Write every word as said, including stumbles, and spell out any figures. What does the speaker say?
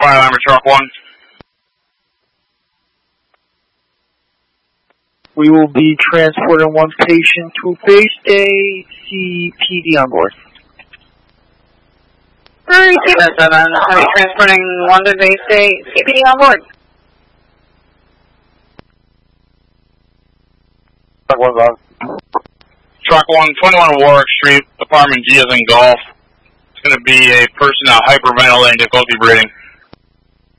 Lima Truck one. We will be transporting one patient to base day, C P D on board. Alright, Seven seven, are we transporting one to base day, C P D on board? Truck one, Bob. Truck one, twenty-one Warwick Street, apartment G as in golf. It's going to be a person out hyperventilating, difficulty breathing.